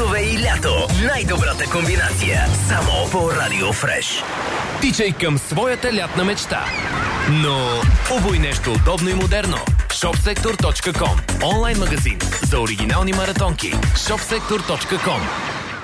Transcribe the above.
Дъждове и лято. Най-добрата комбинация. Само по Радио Фреш. Тичай към своята лятна мечта. Но обуй нещо удобно и модерно. Shopsektor.com. Онлайн магазин за оригинални маратонки. Shopsektor.com.